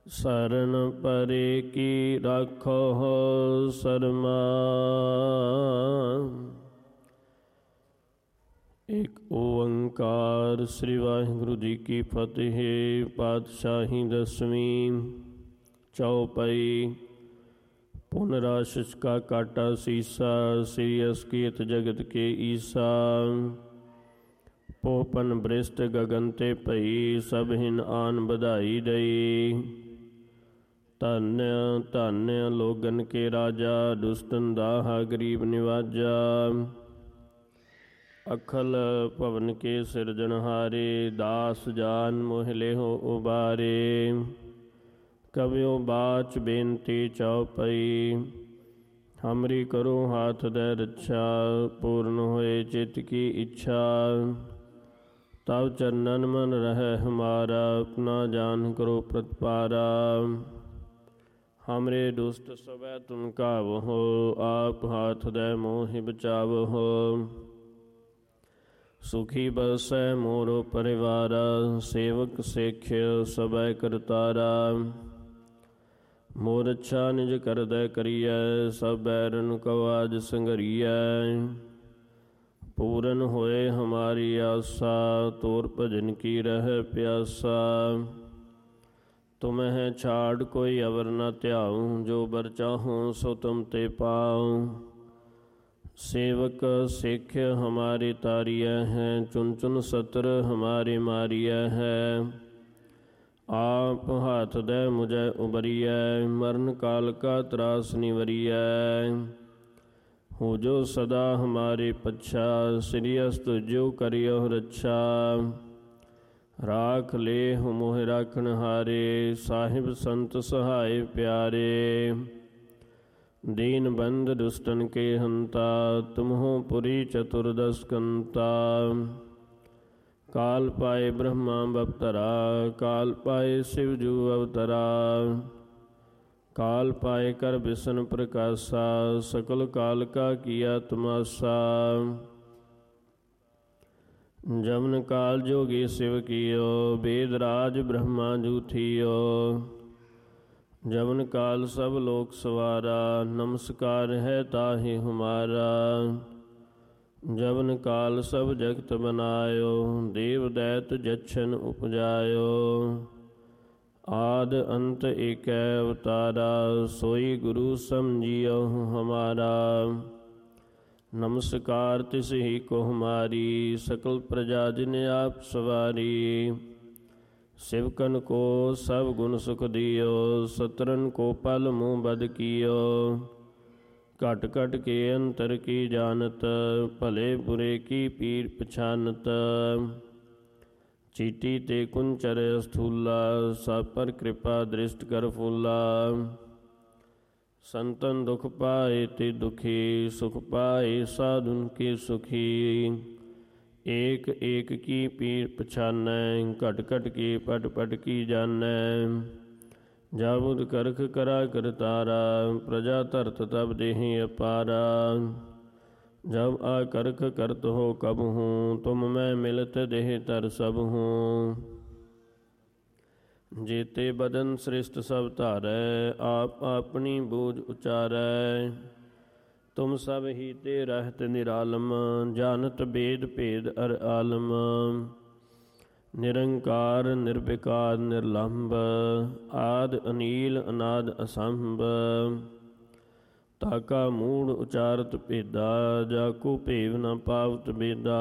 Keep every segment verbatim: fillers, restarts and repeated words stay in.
शरण परे की राखो शर्मा। एक ओंकार। श्री वाहिगुरु जी की फतेह। पातशाही दसवीं। चौपाई। पुनराशिष का काटा सीसा, श्री असकेत जगत के ईसा। पोपन बृष्ट गगन ते पई, सब हिन आन बधाई दई। धन्य धन्य लोगन के राजा, दुष्टन दाहा गरीब निवाजा। अखल भवन के सिरजनहारे, दास जान मोह लेहो उबारे। कवियो बाच बेनती चौपाई, हमरी करो हाथ दे रक्षा। पूर्ण होए चित की इच्छा, तब चरणन मन रहे हमारा। अपना जान करो प्रतिपारा, हमरे दुष्ट सवै तुम कावहो। आप हाथ दे मोहि बचावहो। सुखी बसै मोरो परिवारा, सेवक सेख्य सबै करतारा। मोर अच्छा निज कर दे करियै, सब बैरन को आज संघरियै। पूरन होए हमारी आशा, तोर भजन की रह प्यासा। तुम्हें छाड़ कोई अवर न त्याऊँ, जो बर चाहूँ सो तुम ते पाऊँ। सेवक सिख हमारे तारिया हैं, चुन चुन सत्र हमारे मारिया है। आप हाथ दे मुझे उबरिया, मरण काल का त्रास निवरिया। हो जो सदा हमारे पच्छा, श्री अस्त जो करियो रक्षा। राख ले हो मोह राखन हारे, साहिब संत सहाय प्यारे। दीन बंद दुष्टन के हंता, तुम हो पुरी चतुर्दश कंता। काल पाए ब्रह्मा बपतरा, काल पाए शिव जू अवतरा। काल पाए कर बिसन प्रकाशा, सकल काल का किया तमाशा। जमन काल जोगी शिव कियो, वेद राज ब्रह्मा जू थियो। जमन काल सब लोक सवारा, नमस्कार है ताहि हमारा। जमन काल सब जगत बनायो, देव दैत जच्छन उपजायो। आद अंत एक अवतारा, सोई गुरु समझियो हमारा। नमस्कार तिस ही को हमारी, सकल प्रजा जिन आप सवारी। शिवकन को सब गुण सुख दियो, सतरन को पल मुँह बद कियो। घट घट के अंतर की जानत, भले बुरे की पीर पछानत। चीटी ते कुंचर स्थूला, सब पर कृपा दृष्ट कर फूला। संतन दुख पाए ते दुखी, सुख पाए साधुन के सुखी। एक एक की पीर पछानै, घट घट के पट पट की जानै। जाबुद करख करा करतारा, प्रजा धरत तब देहि अपारा। जब आकर्ख करत हो कब हूँ, तुम मैं मिलत देह तर सब हूँ। जेते बदन श्रेष्ठ सब धारै, आप अपनी बूझ उचारै। तुम सब ही ते रहत निरालम, जानत बेद भेद अर आलम। निरंकार निर्विकार निर्लंब, आद अनील अनाद असंभ। ताका मूढ़ उचारत भेदा, जाको भेव न पावत बेदा।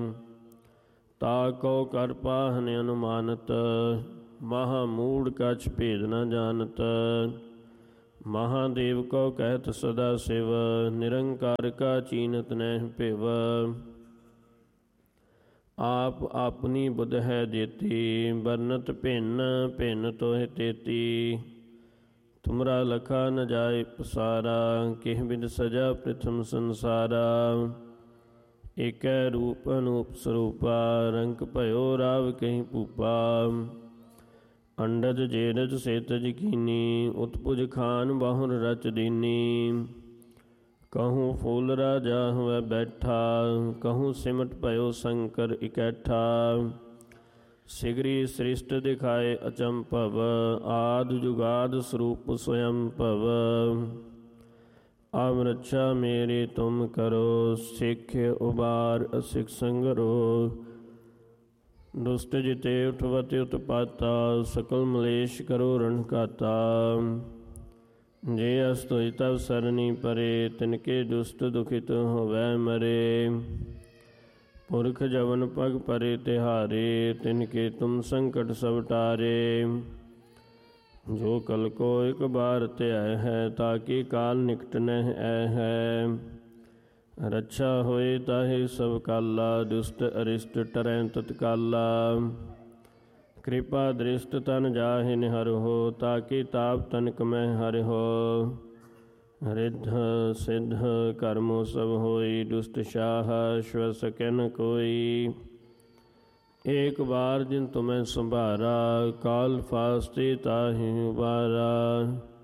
ताको कर पाहन अनुमानत, महामूढ़ कछ भेद न जानत। महादेव को कहत सदा शिव, निरंकार का चीनत नह पिव। आप अपनी बुध है देती, बरनत भिन्न भिन्न तोह तेती। तुमरा लखा न जाए पसारा, किह बिद सजा प्रथम संसारा। एक रूप अनूप स्वरूपा, रंक भयो राव कहीं भूपा। अंडज जेरज सेतज कीनी, उत्पुज खान बाहुर रच दीनी। कहूँ फूल राजा हुआ बैठा, कहूँ सिमट भयो शंकर इकट्ठा। ਸਿਗਰੀ ਸ੍ਰਿਸ਼ਟ ਦਿਖਾਏ ਅਚੰਭਵ, ਆਦ ਜੁਗਾਦ ਸਰੂਪ ਸਵਯੰ ਭਵ। ਆਵ ਰੱਛਾ ਮੇਰੀ ਤੁਮ ਕਰੋ, ਸਿੱਖ ਉਬਾਰ ਅਸਿਖ ਸੰਗਰੋ। ਦੁਸ਼ਟ ਜਿਤੇ ਉਠਵਤ ਉਤਪਾਤਾ, ਸਕਲ ਮਲੇਸ਼ ਕਰੋ ਰਣ ਘਾਤਾ। ਜੇ ਅਸ ਤੋਇ ਤਵ ਸਰਨੀ ਪਰੇ, ਤਿਨਕੇ ਦੁਸ਼ਟ ਦੁਖਿਤ ਹੋਵੈ ਮਰੇ। ਪੁਰਖ ਜਵਨ ਪਗ ਪਰੇ ਤਿਹਾਰੇ, ਤਿਨਕੇ ਤੁਮ ਸੰਕਟ ਸਭ ਟਾਰੇ। ਜੋ ਕਲ ਕੋ ਇਕ ਬਾਰ ਧਿਆਇ ਹੈ, ਤਾਕਿ ਕਾਲ ਨਿਕਟ ਨਹਿ ਐ ਹੈ। ਰੱਛਾ ਹੋਏ ਤਾਹੇ ਸਭ ਕਾਲਾ, ਦੁਸ਼ਟ ਅਰਿਸ਼ਟ ਟਰੈ ਤਤਕਾਲਾ। ਕਿਰਪਾ ਦ੍ਰਿਸ਼ਟ ਤਨ ਜਾਹਿ ਨਿਹਰਹੁ, ਤਾਕਿ ਤਾਪ ਤਨਕ ਮੈਂ ਹਰਿਹੁ। ਰਿੱਧ ਸਿੱਧ ਕਰਮੋ ਸਭ ਹੋਈ, ਦੁਸ਼ਟ ਸ਼ਾਹ ਸ਼ਵ ਸਕੈ ਨ ਕੋਈ। ਏਕ ਬਾਰ ਜਿਨ ਤੁਮੈ ਸੰਭਾਰਾ, ਕਾਲ ਫਾਸਤੇ ਤਾਹਿ ਉਬਾਰਾ।